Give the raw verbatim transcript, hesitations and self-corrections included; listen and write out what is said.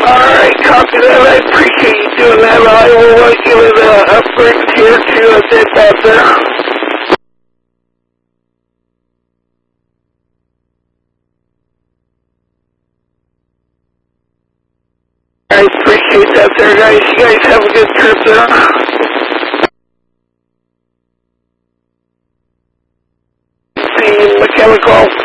Alright, copy that. I appreciate you doing that. I will uh, give it a, a break here to uh, this out there. I appreciate that there, guys. You guys have a good trip there. See, mechanical.